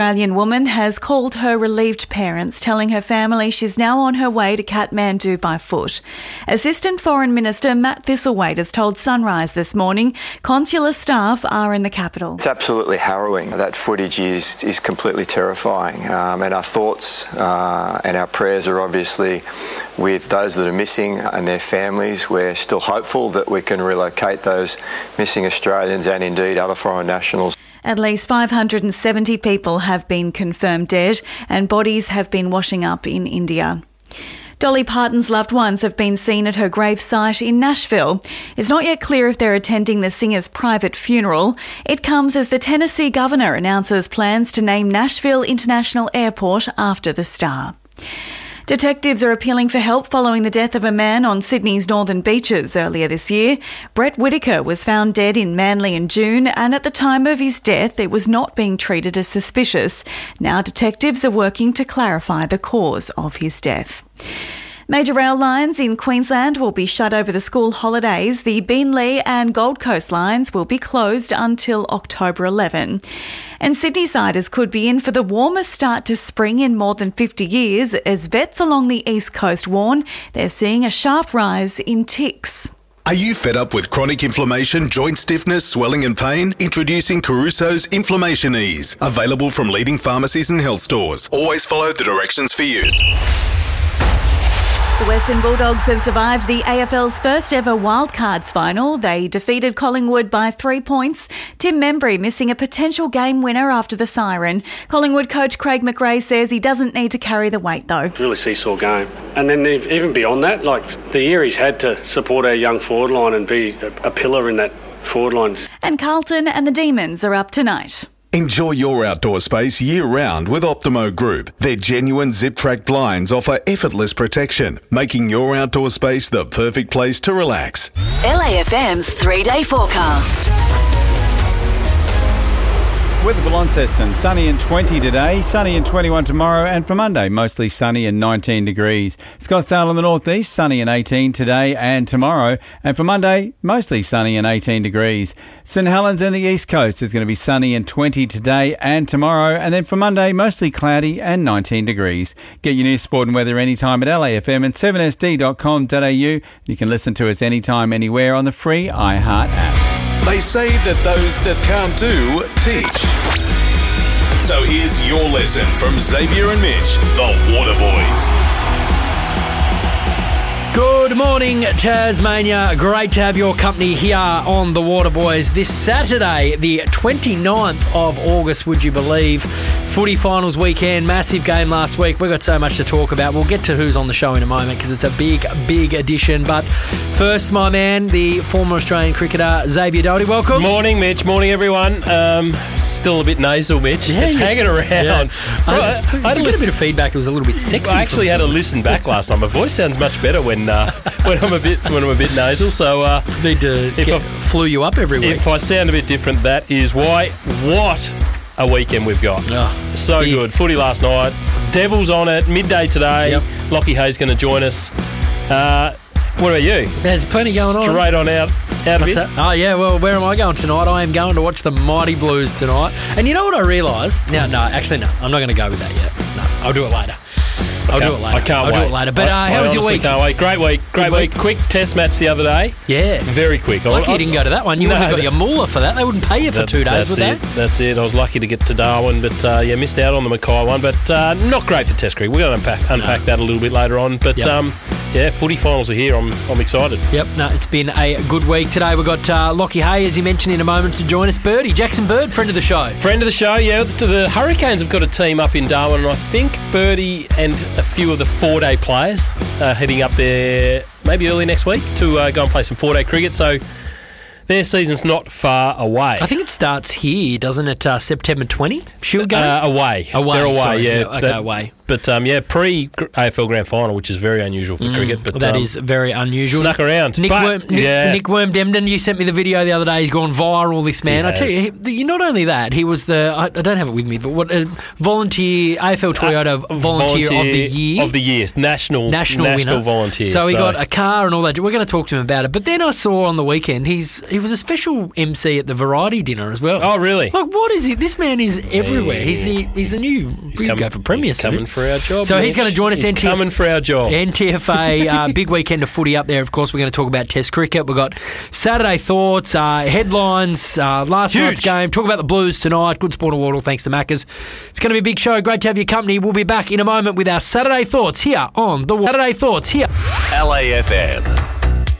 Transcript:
Australian woman has called her relieved parents, telling her family she's now on her way to Kathmandu by foot. Assistant Foreign Minister Matt Thistlethwaite has told Sunrise this morning consular staff are in the capital. It's absolutely harrowing. That footage is completely terrifying, and our thoughts and our prayers are obviously with those that are missing and their families. We're still hopeful that we can relocate those missing Australians and indeed other foreign nationals. At least 570 people have been confirmed dead and bodies have been washing up in India. Dolly Parton's loved ones have been seen at her gravesite in Nashville. It's not yet clear if they're attending the singer's private funeral. It comes as the Tennessee governor announces plans to name Nashville International Airport after the star. Detectives are appealing for help following the death of a man on Sydney's northern beaches earlier this year. Brett Whitaker was found dead in Manly in June, and at the time of his death, it was not being treated as suspicious. Now detectives are working to clarify the cause of his death. Major rail lines in Queensland will be shut over the school holidays. The Beenleigh and Gold Coast lines will be closed until October 11. And Sydney siders could be in for the warmest start to spring in more than 50 years as vets along the east coast warn they're seeing a sharp rise in ticks. Are you fed up with chronic inflammation, joint stiffness, swelling and pain? Introducing Caruso's Inflammation Ease. Available from leading pharmacies and health stores. Always follow the directions for use. The Western Bulldogs have survived the AFL's first ever wildcards final. They defeated Collingwood by 3 points. Tim Membry missing a potential game winner after the siren. Collingwood coach Craig McRae says he doesn't need to carry the weight though. Really seesaw game. And then even beyond that, like the year he's had to support our young forward line and be a pillar in that forward line. And Carlton and the Demons are up tonight. Enjoy your outdoor space year-round with Optimo Group. Their genuine zip-track blinds offer effortless protection, making your outdoor space the perfect place to relax. LAFM's 3-day forecast. Weather for Launceston, sunny and 20 today, sunny and 21 tomorrow, and for Monday, mostly sunny and 19 degrees. Scottsdale in the northeast, sunny and 18 today and tomorrow, and for Monday, mostly sunny and 18 degrees. St Helens and the east coast is going to be sunny and 20 today and tomorrow, and then for Monday, mostly cloudy and 19 degrees. Get your news, sport and weather anytime at LAFM and 7sd.com.au. You can listen to us anytime, anywhere on the free iHeart app. They say that those that can't do, teach. So here's your lesson from Xavier and Mitch, the Water Boys. Good morning, Tasmania. Great to have your company here on the Water Boys this Saturday, the 29th of August, would you believe? Footy finals weekend, massive game last week. We've got so much to talk about. We'll get to who's on the show in a moment because it's a big edition. But first, my man, the former Australian cricketer, Xavier Doherty, welcome. Morning, Mitch. Morning, everyone. Still a bit nasal, Mitch. Yeah, it's hanging around. Yeah. I got a bit of feedback. It was a little bit sexy. I actually had to listen back last night. My voice sounds much better when I'm a bit nasal. So need to flew you up every week. If I sound a bit different, that is why. What a weekend we've got. Oh, so big. Good. Footy last night. Devils on it. Midday today. Yep. Lockie Hayes going to join us. What about you? There's plenty going on. Straight on out a bit. Oh, yeah, well, where am I going tonight? I am going to watch the Mighty Blues tonight. And you know what I realised? No, I'm not going to go with that yet. No, I'll do it later. I'll do it later. I can't wait. I'll do it later. But how was your week? Can't wait. Great week. Quick test match the other day. Yeah. Very quick. Lucky you didn't go to that one. You wouldn't have got your moolah for that. They wouldn't pay you for 2 days, would they? That's it. I was lucky to get to Darwin, but missed out on the Mackay one. But not great for Test cricket. We're going to unpack that a little bit later on. But footy finals are here. I'm excited. Yep. No, it's been a good week today. We've got Lockie Hay, as you mentioned, in a moment to join us. Birdie, Jackson Bird, friend of the show. Friend of the show, yeah. The Hurricanes have got a team up in Darwin, and I think Birdie and a few of the 4-day players heading up there maybe early next week to go and play some 4-day cricket. So their season's not far away. I think it starts here, doesn't it? September 20? Shield game? Away. They're away, sorry. yeah. Okay, away. But, pre-AFL Grand Final, which is very unusual for cricket. But that is very unusual. Snuck around. Nick Wormdemden, you sent me the video the other day. He's gone viral, this man. I tell you, not only that, he was I don't have it with me, but what volunteer, AFL Toyota volunteer of the year. Of the year. National winner. Volunteer. So he got a car and all that. We're going to talk to him about it. But then I saw on the weekend, he was a special MC at the variety dinner as well. Oh, really? Like, what is he? This man is everywhere. He's a new... He's go for Premier. He's coming for our job. So he's going to join us. He's coming for our job. NTFA, big weekend of footy up there. Of course, we're going to talk about Test cricket. We've got Saturday thoughts, headlines, last night's game. Talk about the Blues tonight. Good sport award, thanks to Maccas. It's going to be a big show. Great to have your company. We'll be back in a moment with our Saturday thoughts here on the Saturday Thoughts here. LAFM.